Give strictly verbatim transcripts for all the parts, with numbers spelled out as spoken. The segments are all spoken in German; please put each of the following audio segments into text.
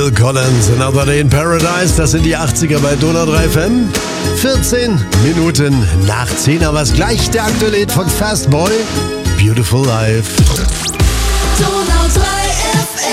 Phil Collins, Another Day in Paradise, das sind die achtziger bei Donau drei F M. vierzehn Minuten nach zehn, aber es gleich der aktuelle Hit von Fastboy, Beautiful Life. Donau drei F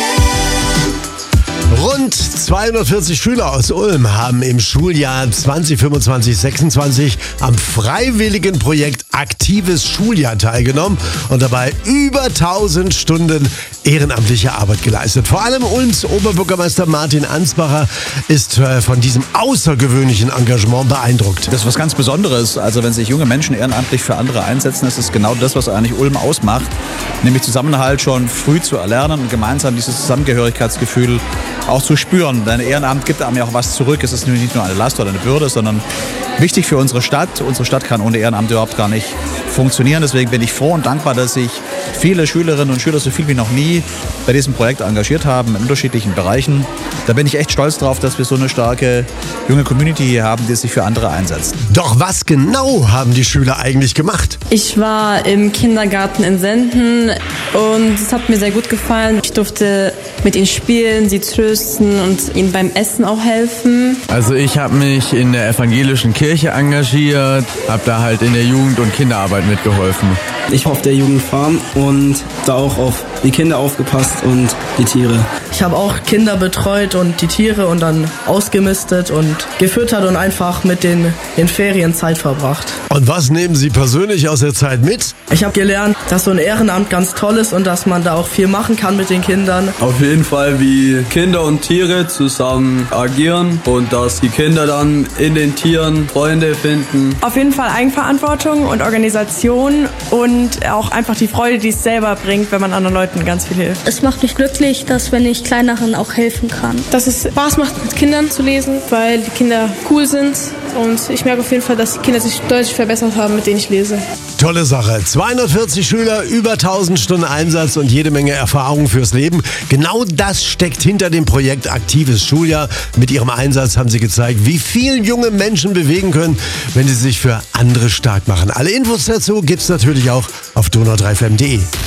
M. Rund zweihundertvierzig Schüler aus Ulm haben im Schuljahr zwanzig fünfundzwanzig sechsundzwanzig am freiwilligen Projekt Aktives Schuljahr teilgenommen und dabei über tausend Stunden ehrenamtliche Arbeit geleistet. Vor allem Ulms Oberbürgermeister Martin Ansbacher ist von diesem außergewöhnlichen Engagement beeindruckt. Das ist was ganz Besonderes. Also wenn sich junge Menschen ehrenamtlich für andere einsetzen, das ist genau das, was eigentlich Ulm ausmacht. Nämlich Zusammenhalt schon früh zu erlernen und gemeinsam dieses Zusammengehörigkeitsgefühl auch zu spüren. Denn Ehrenamt gibt einem ja auch was zurück. Es ist nämlich nicht nur eine Last oder eine Bürde, sondern wichtig für unsere Stadt. Unsere Stadt kann ohne Ehrenamt überhaupt gar nicht funktionieren. Deswegen bin ich froh und dankbar, dass sich viele Schülerinnen und Schüler so viel wie noch nie bei diesem Projekt engagiert haben in unterschiedlichen Bereichen. Da bin ich echt stolz drauf, dass wir so eine starke junge Community hier haben, die sich für andere einsetzt. Doch was genau haben die Schüler eigentlich gemacht? Ich war im Kindergarten in Senden und es hat mir sehr gut gefallen. Ich durfte mit ihnen spielen, sie trösten und ihnen beim Essen auch helfen. Also ich habe mich in der evangelischen Kirche engagiert, habe da halt in der Jugend- und Kinderarbeit mitgeholfen. Ich war auf der Jugendfarm und da auch auf die Kinder aufgepasst und die Tiere. Ich habe auch Kinder betreut und die Tiere und dann ausgemistet und gefüttert und einfach mit denen in Ferien Zeit verbracht. Und was nehmen Sie persönlich aus der Zeit mit? Ich habe gelernt, dass so ein Ehrenamt ganz toll ist und dass man da auch viel machen kann mit den Kindern. Auf jeden Fall, wie Kinder und Tiere zusammen agieren und dass die Kinder dann in den Tieren Freunde finden. Auf jeden Fall Eigenverantwortung und Organisation und auch einfach die Freude, die es selber bringt, wenn man anderen Leuten ganz viel hilft. Es macht mich glücklich, dass wenn ich Kleineren auch helfen kann. Dass es Spaß macht, mit Kindern zu lesen, weil die Kinder cool sind. Und ich merke auf jeden Fall, dass die Kinder sich deutlich verbessert haben, mit denen ich lese. Tolle Sache. zweihundertvierzig Schüler, über tausend Stunden Einsatz und jede Menge Erfahrung fürs Leben. Genau das steckt hinter dem Projekt Aktives Schuljahr. Mit ihrem Einsatz haben sie gezeigt, wie viel junge Menschen bewegen können, wenn sie sich für andere stark machen. Alle Infos dazu gibt's natürlich auch auf donau drei f m punkt de.